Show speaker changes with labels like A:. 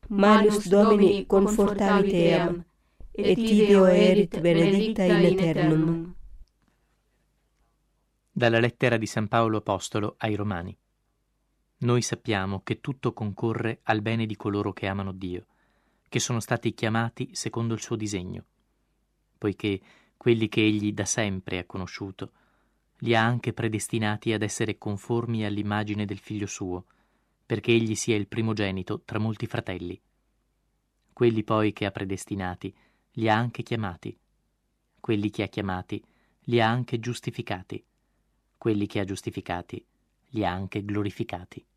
A: Malus Domini confortavit eam, et ideo erit benedicta in aeternum.
B: Dalla lettera di San Paolo Apostolo ai Romani. Noi sappiamo che tutto concorre al bene di coloro che amano Dio, che sono stati chiamati secondo il suo disegno, poiché quelli che egli da sempre ha conosciuto li ha anche predestinati ad essere conformi all'immagine del figlio suo, perché egli sia il primogenito tra molti fratelli. Quelli poi che ha predestinati li ha anche chiamati, quelli che ha chiamati li ha anche giustificati, quelli che ha giustificati li ha anche glorificati.